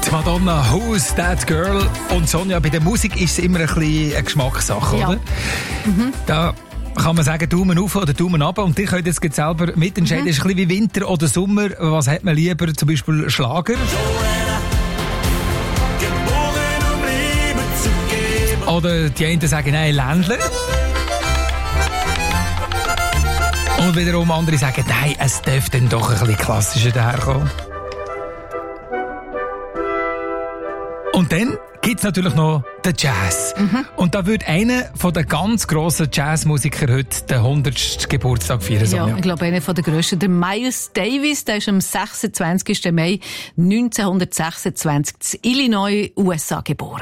Die Madonna, Who's That Girl? Und Sonja, bei der Musik ist es immer ein bisschen eine Geschmackssache, oder? Da kann man sagen, Daumen auf oder Daumen runter. Und ihr könnt jetzt selber mitentscheiden. Es ist ein bisschen wie Winter oder Sommer. Was hat man lieber? Zum Beispiel Schlager? Oder die einen sagen, nein, Ländler. Und wiederum andere sagen, nein, es dürfte dann doch ein bisschen klassischer daherkommen. Und dann gibt es natürlich noch den Jazz. Und da würde einer von den ganz grossen Jazzmusikern heute den 100. Geburtstag feiern. Ja, ich glaube, einer der grössten. Der Miles Davis, der ist am 26. Mai 1926 in Illinois, USA geboren.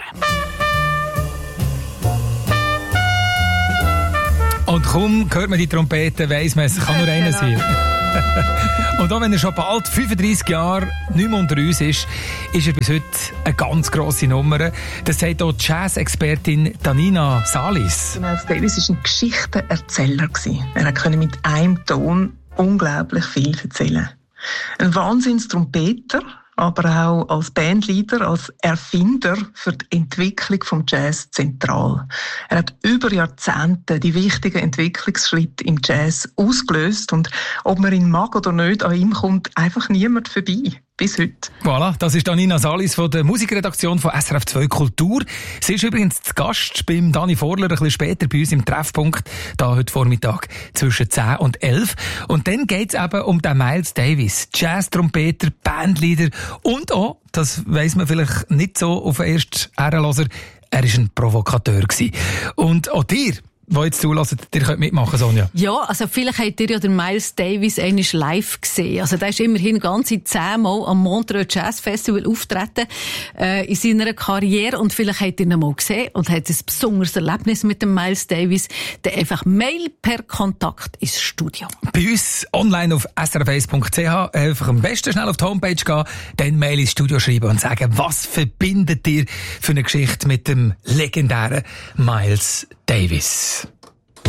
Und kaum hört man die Trompete, weiss man, es kann nur einer sein. Und auch wenn er schon bald 35 Jahre nicht mehr unter uns ist, ist er bis heute eine ganz grosse Nummer. Das sagt auch die Jazz-Expertin Danina Salis. Miles Davis war ein Geschichtenerzähler. Er konnte mit einem Ton unglaublich viel erzählen. Ein Wahnsinns-Trompeter, aber auch als Bandleader, als Erfinder für die Entwicklung vom Jazz zentral. Er hat über Jahrzehnte die wichtigen Entwicklungsschritte im Jazz ausgelöst und ob man ihn mag oder nicht, an ihm kommt einfach niemand vorbei. Bis heute. Voilà, das ist Danina Salis von der Musikredaktion von SRF 2 Kultur. Sie ist übrigens zu Gast beim Dani Vorler ein bisschen später bei uns im Treffpunkt, da heute Vormittag zwischen 10 und 11. Und dann geht's eben um den Miles Davis, Jazz-Trompeter, Bandleader und auch, das weiss man vielleicht nicht so auf den ersten Ehrenloser, er war ein Provokateur gewesen. Und auch dir, die jetzt zulassen, ihr könnt mitmachen, Sonja. Ja, also vielleicht habt ihr ja den Miles Davis einmal live gesehen. Also der ist immerhin ganze 10 Mal am Montreux Jazz Festival auftreten in seiner Karriere. Und vielleicht habt ihr ihn mal gesehen und habt ein besonderes Erlebnis mit dem Miles Davis. Dann einfach Mail per Kontakt ins Studio. Bei uns online auf srf1.ch einfach am besten schnell auf die Homepage gehen, dann Mail ins Studio schreiben und sagen, was verbindet ihr für eine Geschichte mit dem legendären Miles Davis?